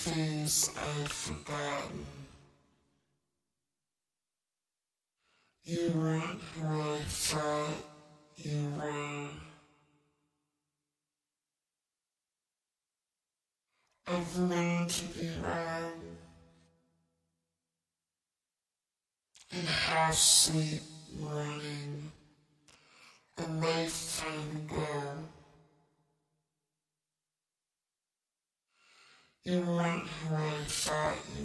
things I'd forgotten. You weren't who I thought you were. I've learned to be wrong in half-sleep morning, a lifetime ago. You weren't who I thought you